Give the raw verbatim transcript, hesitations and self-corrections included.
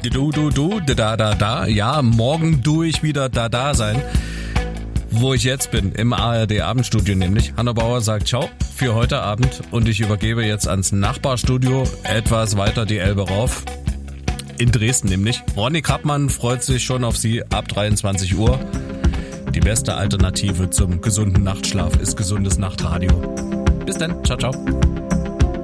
Du, du, du, da, da, da. Ja, morgen du ich wieder da, da sein. Wo ich jetzt bin, im A R D-Abendstudio nämlich. Hanna Bauer sagt ciao für heute Abend und ich übergebe jetzt ans Nachbarstudio etwas weiter die Elbe rauf. In Dresden nämlich. Ronny Krappmann freut sich schon auf Sie ab dreiundzwanzig Uhr. Die beste Alternative zum gesunden Nachtschlaf ist gesundes Nachtradio. Bis dann, ciao, ciao.